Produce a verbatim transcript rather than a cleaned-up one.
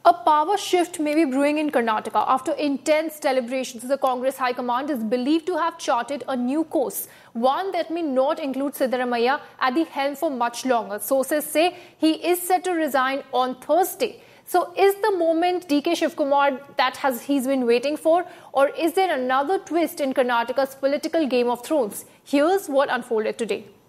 A power shift may be brewing in Karnataka. After intense deliberations, the Congress High Command is believed to have charted a new course, one that may not include Siddaramaiah at the helm for much longer. Sources say he is set to resign on Thursday. So is the moment D K Shivkumar that has he's been waiting for, or is there another twist in Karnataka's political Game of Thrones? Here's what unfolded today.